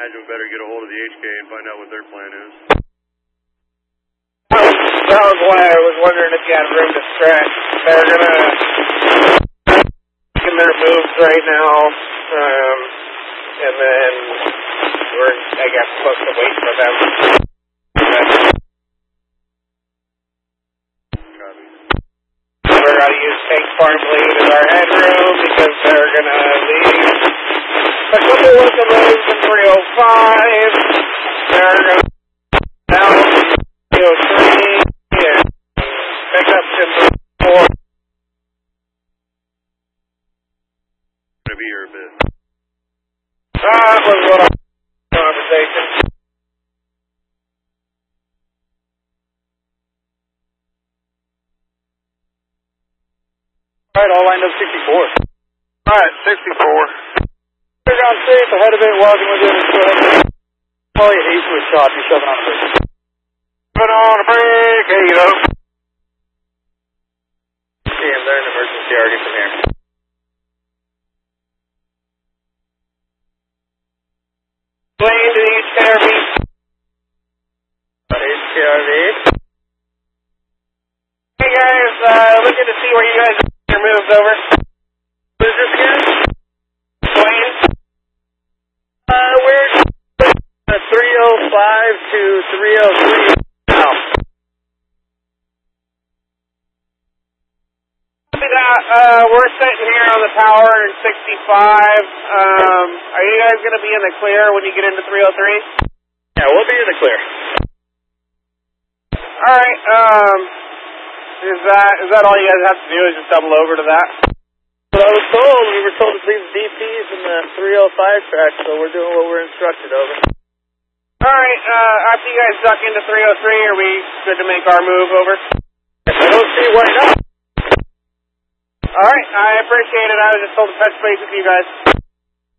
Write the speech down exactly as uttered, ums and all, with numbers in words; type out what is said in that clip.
imagine we better get a hold of the H K and find out what their plan is. That was, that was why I was wondering if you had room to stretch. They're gonna making their moves right now, um, and then we're, I guess, supposed to wait for them. We're going to use Tank Farm Lead as our headroom because they're going to leave a couple locomotives in three oh five. They're going to down three oh three and pick up to four. Going to be here a bit. That was what our conversation. Alright, all lined up sixty-four. Alright, sixty-four. Clear down safe, ahead of it, walking with you. Oh, you hate to a shot, you're shoving on a brake. Put on a brake, here you go. See him, they're in emergency already from here. Plane to the H K R V. H K R V. Hey guys, uh, looking to see where you guys are your moves over. What is this again? Plane. Uh, we're uh, three oh five to three oh three now. Copy that. Uh, we're sitting here on the tower in sixty-five. Um, are you guys going to be in the clear when you get into three oh three? Yeah, we'll be in the clear. Alright, um, is that, is that all you guys have to do is just double over to that? But I was told, we were told to leave the D Ps in the three oh five track, so we're doing what we're instructed over. Alright, uh, after you guys duck into three oh three, are we good to make our move over? I don't see why not. Alright, I appreciate it. I was just told to touch base with you guys.